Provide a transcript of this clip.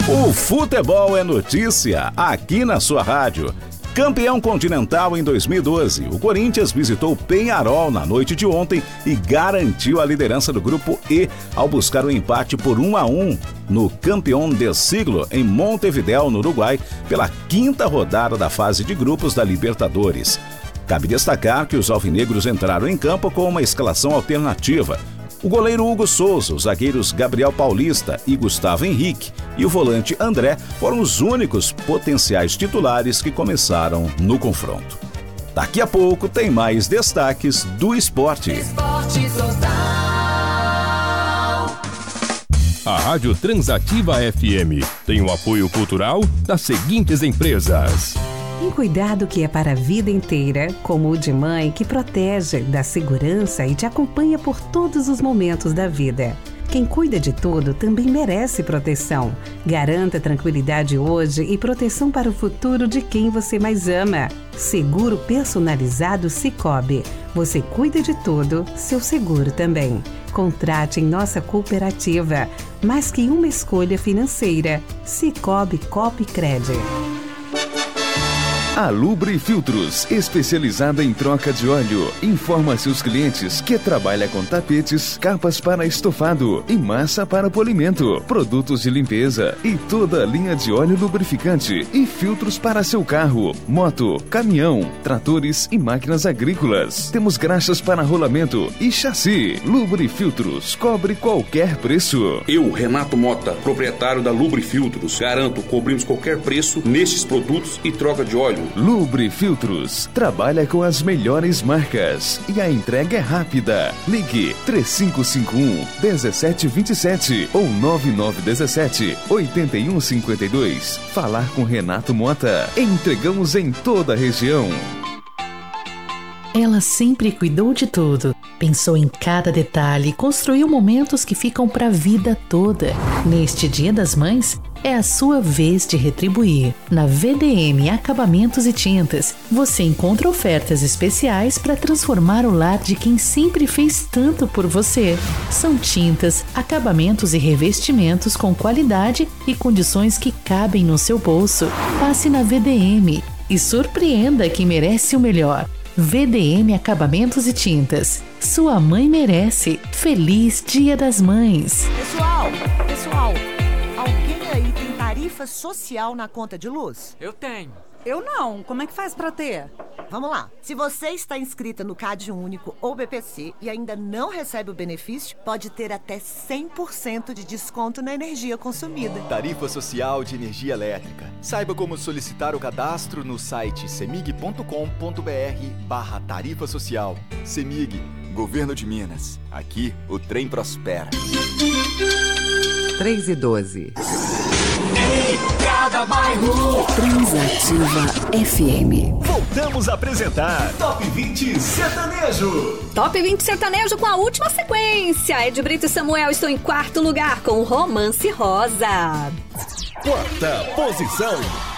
O futebol é notícia aqui na sua rádio. Campeão continental em 2012, o Corinthians visitou o Peñarol na noite de ontem e garantiu a liderança do Grupo E ao buscar o empate por 1-1 no Campeón del Siglo em Montevideo, no Uruguai, pela 5ª rodada da fase de grupos da Libertadores. Cabe destacar que os alvinegros entraram em campo com uma escalação alternativa. O goleiro Hugo Souza, os zagueiros Gabriel Paulista e Gustavo Henrique e o volante André foram os únicos potenciais titulares que começaram no confronto. Daqui a pouco tem mais destaques do esporte. Esporte Total. A Rádio Transativa FM tem o apoio cultural das seguintes empresas. Um cuidado que é para a vida inteira, como o de mãe que protege, dá segurança e te acompanha por todos os momentos da vida. Quem cuida de tudo também merece proteção. Garanta tranquilidade hoje e proteção para o futuro de quem você mais ama. Seguro personalizado Sicoob. Você cuida de tudo, seu seguro também. Contrate em nossa cooperativa. Mais que uma escolha financeira. Sicoob Copcred. A Lubre Filtros, especializada em troca de óleo, informa a seus clientes que trabalha com tapetes, capas para estofado e massa para polimento, produtos de limpeza e toda a linha de óleo lubrificante e filtros para seu carro, moto, caminhão, tratores e máquinas agrícolas. Temos graxas para rolamento e chassi. Lubre Filtros, cobre qualquer preço. Eu, Renato Mota, proprietário da Lubre Filtros, garanto, cobrimos qualquer preço nestes produtos e troca de óleo. Lubre Filtros trabalha com as melhores marcas e a entrega é rápida. Ligue 3551-1727 ou 9917-8152. Falar com Renato Mota. Entregamos em toda a região. Ela sempre cuidou de tudo, pensou em cada detalhe e construiu momentos que ficam para a vida toda. Neste Dia das Mães, é a sua vez de retribuir. Na VDM Acabamentos e Tintas, você encontra ofertas especiais para transformar o lar de quem sempre fez tanto por você. São tintas, acabamentos e revestimentos com qualidade e condições que cabem no seu bolso. Passe na VDM e surpreenda quem merece o melhor. VDM Acabamentos e Tintas. Sua mãe merece. Feliz Dia das Mães. Pessoal, alguém aí tem tarifa social na conta de luz? Eu tenho. Eu não. Como é que faz pra ter? Vamos lá. Se você está inscrita no CAD Único ou BPC e ainda não recebe o benefício, pode ter até 100% de desconto na energia consumida. Tarifa Social de Energia Elétrica. Saiba como solicitar o cadastro no site cemig.com.br/tarifa social. Cemig, Governo de Minas. Aqui o trem prospera. 3:12. Em cada bairro. Transativa FM. Voltamos a apresentar Top 20 Sertanejo. Top 20 Sertanejo com a última sequência. Ed Brito e Samuel estão em 4º lugar com Romance Rosa. 4ª posição.